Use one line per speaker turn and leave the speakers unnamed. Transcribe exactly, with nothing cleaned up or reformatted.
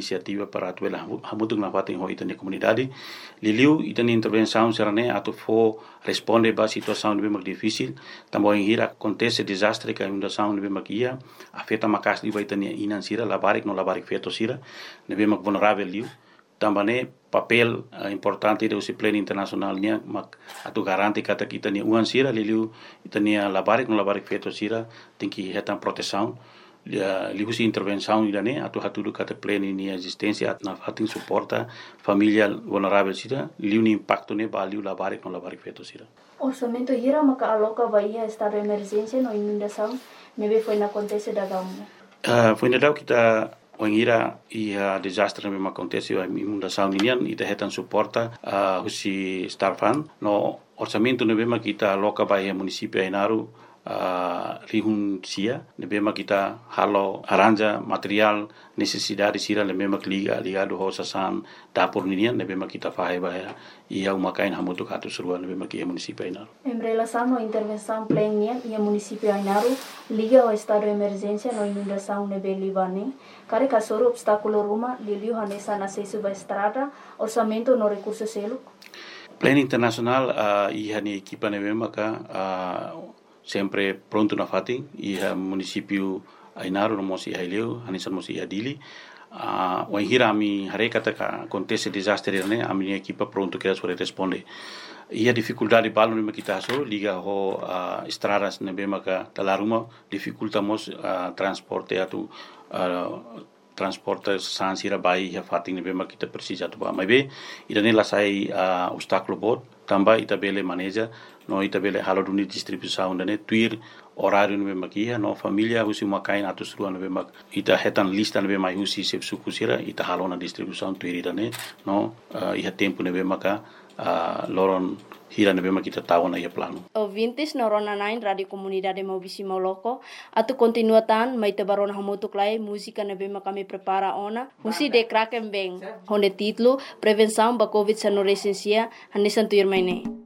inisiativa para atu ela hamutung na fating ho itania comunidade liliu itania intervenção serane atu fo responde ba situação de mak difícil também hira acontece desastre que inundação de mak ia afeta makas di itania inansira labarik no labarik feto sira de mak vulnerável liu também papel uh, importante do plano internacional nia mak atu garanti kata kita ni uan sira liliu itania labarik no labarik feto sira tem que retam proteção ya liu si intervenção idane atu hatudu kata plano ni existência na fatin suporta família vulnerável sira liu ni impacto ne value labarik no labarik feto sira.
Orçamento hira maka aloca Bahia estado de emergência no inundação neve foi na acontece da gauna.
Uh, foi na dau kita Wangira ia desastre memang acontece a inundação ninian ita hetan suporta uh, husi starfan no orçamento nebema kita loka Bahia município Ainaru uh, rihun sia nebema kita halo aranja material necessidade sira nebema liga ligado ho sasan dapur ninian nebema kita fahe Bahia ia umakain hamutu katu seruan nebema kia município Ainaru.
Em relação à intervenção plena e município Ainaru liga ao estado de emergência no inundação nebe Libane kare kasoro obstáculo ruma liliu hanesa na seisuba estrada orçamento no recurso selo.
Plano internacional uh, ia ni equipa nebema ka uh, sempre pronto na fating ia município Ainaru no mosi haileu hanesa mosi adili uh, o hira mi hare kata ka acontece desastre ne ami equipa pronto que sobre responde ia dificuldade balu nima kita so liga ho uh, estradas nebema ka talaruma dificultamos uh, transporte atu uh, transporte sansira bai ya fating nebema kita precisa tu ba mai be idane la sai uh, obstáculo bot tamba ita bele maneja no ita bele haloduni distribuição dane tuir horário nebema kia no família husi makain atu srua nebema ita hetan lista nebema husi sep sukusira ita halona distribuição tuir idane no uh, ia tempo nebema ka uh, loron hira nebema kita tahu na ia plano.
Ouvintes no Rona nine Radio Comunidade Maubisi Moloko atu continuatan mai tabarona hamutuk lai música nebema kami prepara ona musi de kraken beng honde titlo prevenção ba covid sa no resensia hanesan tuir maine.